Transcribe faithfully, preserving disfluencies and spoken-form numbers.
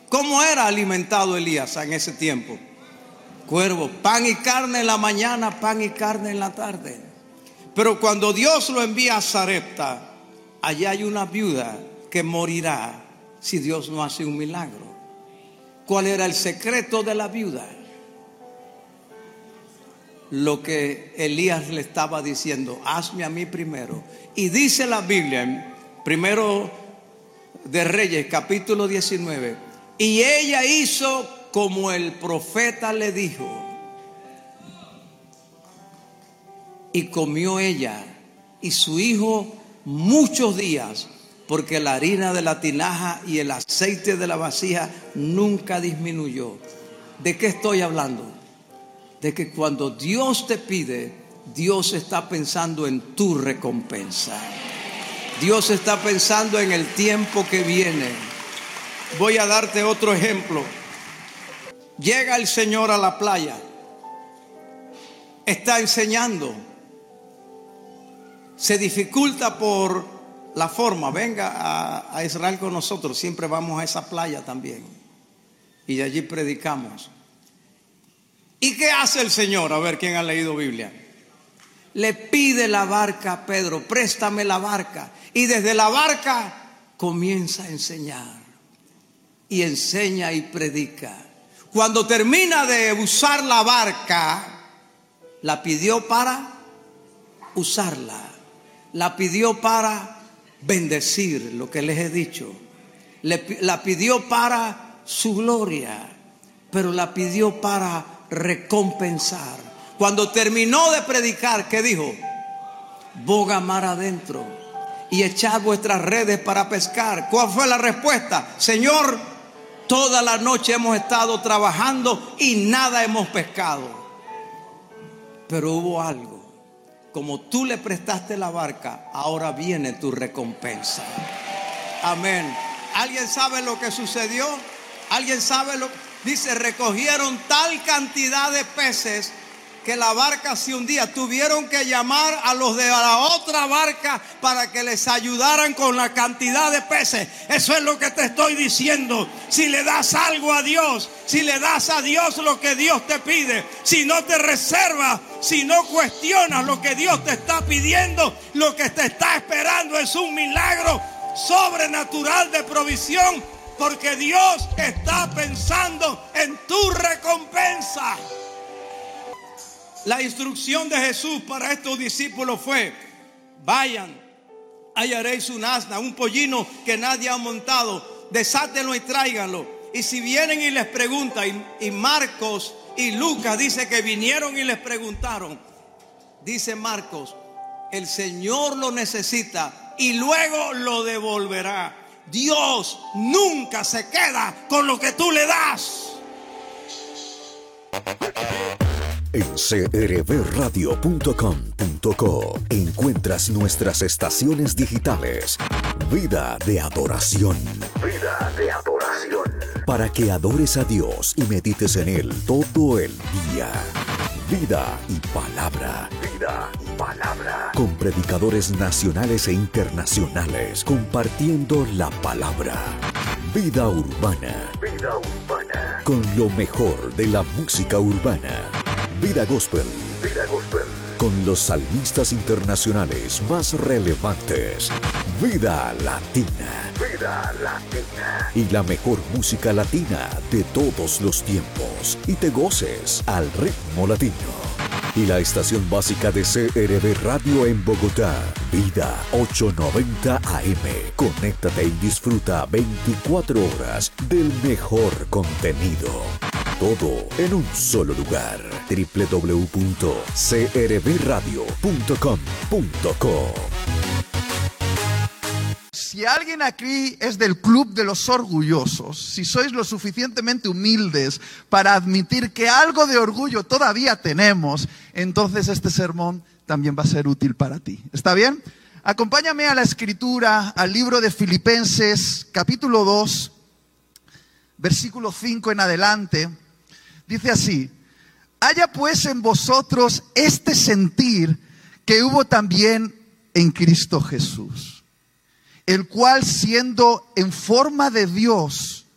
¿Cómo era alimentado Elías en ese tiempo? Cuervo, pan y carne en la mañana, pan y carne en la tarde. Pero cuando Dios lo envía a Sarepta, allá hay una viuda que morirá si Dios no hace un milagro. ¿Cuál era el secreto de la viuda? Lo que Elías le estaba diciendo: hazme a mí primero. Y dice la Biblia en Primero de Reyes, capítulo diecinueve, y ella hizo como el profeta le dijo, y comió ella y su hijo muchos días, porque la harina de la tinaja y el aceite de la vasija nunca disminuyó. ¿De qué estoy hablando? De que cuando Dios te pide, Dios está pensando en tu recompensa. Dios está pensando en el tiempo que viene. Voy a darte otro ejemplo. Llega el Señor a la playa, está enseñando, se dificulta por la forma. Venga a, a Israel con nosotros, siempre vamos a esa playa también y de allí predicamos. ¿Y qué hace el Señor? A ver, ¿quién ha leído Biblia? Le pide la barca a Pedro: préstame la barca. Y desde la barca comienza a enseñar, y enseña y predica. Cuando termina de usar la barca, la pidió para usarla, la pidió para bendecir, lo que les he dicho, Le, la pidió para su gloria, pero la pidió para recompensar. Cuando terminó de predicar, ¿qué dijo? Boga mar adentro y echad vuestras redes para pescar. ¿Cuál fue la respuesta? Señor, toda la noche hemos estado trabajando y nada hemos pescado. Pero hubo algo. Como tú le prestaste la barca, ahora viene tu recompensa. Amén. ¿Alguien sabe lo que sucedió? ¿Alguien sabe lo que dice? Recogieron tal cantidad de peces que la barca se hundía. Tuvieron que llamar a los de la otra barca para que les ayudaran con la cantidad de peces. Eso es lo que te estoy diciendo. Si le das algo a Dios, si le das a Dios lo que Dios te pide, si no te reservas, si no cuestionas lo que Dios te está pidiendo, lo que te está esperando es un milagro sobrenatural de provisión, porque Dios está pensando en tu recompensa. La instrucción de Jesús para estos discípulos fue: vayan, hallaréis un asna, un pollino que nadie ha montado, desátenlo y tráiganlo. Y si vienen y les preguntan, y, y Marcos y Lucas dice que vinieron y les preguntaron, dice Marcos, el Señor lo necesita y luego lo devolverá. Dios nunca se queda con lo que tú le das. En c r b radio punto com punto co encuentras nuestras estaciones digitales. Vida de adoración. Vida de adoración. Para que adores a Dios y medites en Él todo el día. Vida y palabra. Vida y palabra. Con predicadores nacionales e internacionales compartiendo la palabra. Vida urbana. Vida urbana. Con lo mejor de la música urbana. Vida Gospel. Vida Gospel. Con los salmistas internacionales más relevantes. Vida Latina. Vida Latina. Y la mejor música latina de todos los tiempos. Y te goces al ritmo latino. Y la estación básica de C R B Radio en Bogotá. Vida ochocientos noventa A M. Conéctate y disfruta veinticuatro horas del mejor contenido. Todo en un solo lugar. doble u doble u doble u punto c r b radio punto com punto co. Si alguien aquí es del club de los orgullosos, si sois lo suficientemente humildes para admitir que algo de orgullo todavía tenemos, entonces este sermón también va a ser útil para ti. ¿Está bien? Acompáñame a la escritura, al libro de Filipenses, capítulo dos, versículo cinco en adelante. Dice así: haya pues en vosotros este sentir que hubo también en Cristo Jesús, el cual siendo en forma de Dios,